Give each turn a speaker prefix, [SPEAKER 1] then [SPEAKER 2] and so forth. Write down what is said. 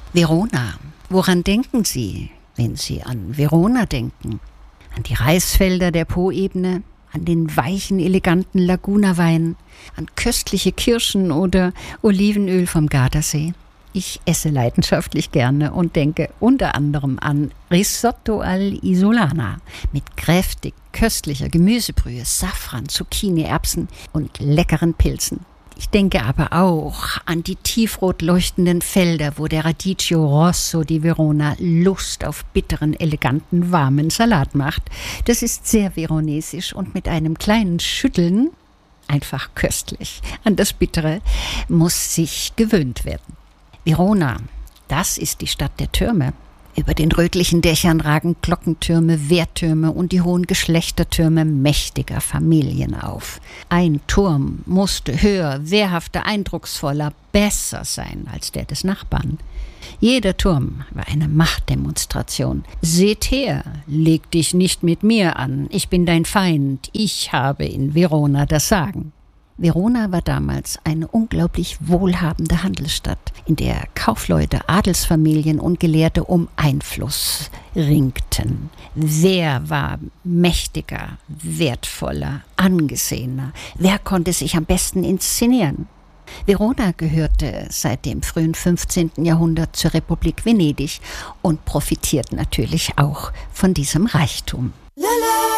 [SPEAKER 1] Verona. Woran denken Sie, wenn Sie an Verona denken? An die Reisfelder der Poebene, an den weichen, eleganten Lagunawein, an köstliche Kirschen oder Olivenöl vom Gardasee? Ich esse leidenschaftlich gerne und denke unter anderem an Risotto all'isolana mit kräftig köstlicher Gemüsebrühe, Safran, Zucchini, Erbsen und leckeren Pilzen. Ich denke aber auch an die tiefrot leuchtenden Felder, wo der Radicchio Rosso di Verona Lust auf bitteren, eleganten, warmen Salat macht. Das ist sehr veronesisch und mit einem kleinen Schütteln einfach köstlich. An das Bittere muss sich gewöhnt werden. Verona, das ist die Stadt der Türme. Über den rötlichen Dächern ragen Glockentürme, Wehrtürme und die hohen Geschlechtertürme mächtiger Familien auf. Ein Turm musste höher, wehrhafter, eindrucksvoller, besser sein als der des Nachbarn. Jeder Turm war eine Machtdemonstration. Seht her, leg dich nicht mit mir an, ich bin dein Feind, ich habe in Verona das Sagen. Verona war damals eine unglaublich wohlhabende Handelsstadt, in der Kaufleute, Adelsfamilien und Gelehrte um Einfluss ringten. Wer war mächtiger, wertvoller, angesehener? Wer konnte sich am besten inszenieren? Verona gehörte seit dem frühen 15. Jahrhundert zur Republik Venedig und profitiert natürlich auch von diesem Reichtum.